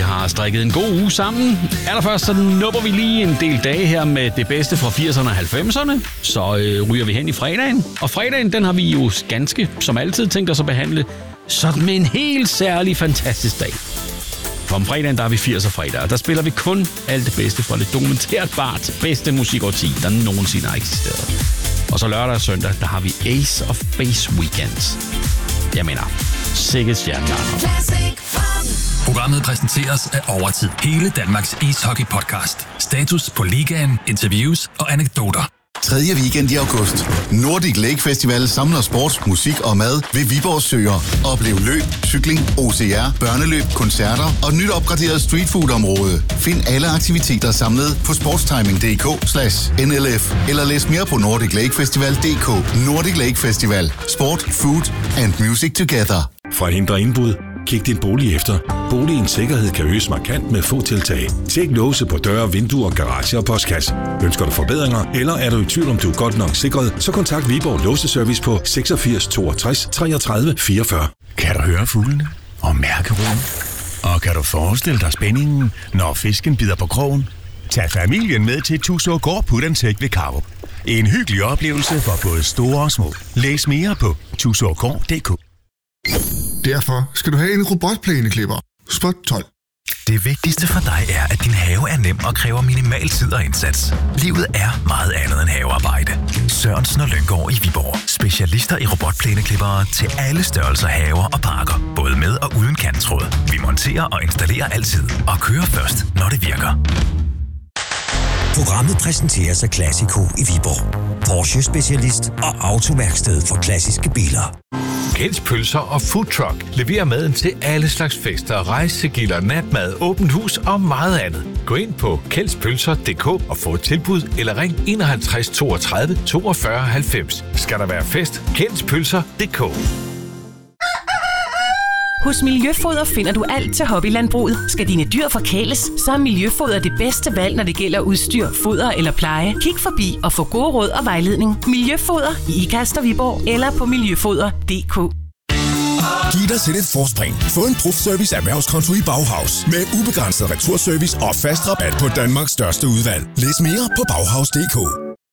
har strikket en god uge sammen. Allerførst så nupper vi lige en del dage her med det bedste fra 80'erne og 90'erne. Så ryger vi hen i fredagen. Og fredagen, den har vi jo ganske, som altid, tænkt os at behandle sådan med en helt særlig fantastisk dag. For om fredagen, der er vi 80'er fredag, og der spiller vi kun alt det bedste fra det dokumenterbart bedste musikårti, der nogensinde har eksisteret. Og så lørdag og søndag, der har vi Ace of Base Weekends. Jeg mener, sikkert stjernegarner. Programmet præsenteres af Overtid. Hele Danmarks ishockey-podcast. Status på ligaen, interviews og anekdoter. 3. weekend i august. Nordic Lake Festival samler sport, musik og mad ved Viborg Søer. Oplev løb, cykling, OCR, børneløb, koncerter og et nyt opgraderet streetfood-område. Find alle aktiviteter samlet på sportstiming.dk/NLF eller læs mere på nordiclakefestival.dk. Nordic Lake Festival. Sport, food and music together. Fra at hindre indbrud, kig din bolig efter. Boligens sikkerhed kan øges markant med få tiltag. Tjek låse på døre, vinduer, garage og postkasse. Ønsker du forbedringer, eller er du i tvivl om du er godt nok sikret, så kontakt Viborg Låseservice på 86 62 33 44. Kan du høre fuglene og mærke roen? Og kan du forestille dig spændingen, når fisken bider på krogen? Tag familien med til Tusågård Put&Take ved Karup. En hyggelig oplevelse for både store og små. Læs mere på tusågård.dk. Derfor skal du have en robotplæneklipper. Spot 12. Det vigtigste for dig er, at din have er nem og kræver minimal tid og indsats. Livet er meget andet end havearbejde. Sørensen og Lynggaard i Viborg. Specialister i robotplæneklippere til alle størrelser haver og parker. Både med og uden kanttråd. Vi monterer og installerer altid. Og kører først, når det virker. Programmet præsenteres af Classico i Viborg. Porsche-specialist og autoværksted for klassiske biler. Kjelds Pølser og Food Truck leverer maden til alle slags fester, rejsegilder, natmad, åbent hus og meget andet. Gå ind på kjeldspølser.dk og få et tilbud eller ring 51 32 42 90. Skal der være fest? Kjeldspølser.dk. Hos Miljøfoder finder du alt til hobbylandbruget. Skal dine dyr forkæles, så er Miljøfoder det bedste valg, når det gælder udstyr, foder eller pleje. Kig forbi og få gode råd og vejledning. Miljøfoder i Ikast og Viborg eller på miljøfoder.dk. Giv dig selv et forspring. Få en Prof-service erhvervskonto i Bauhaus med ubegrænset returservice og fast rabat på Danmarks største udvalg. Læs mere på Bauhaus.dk.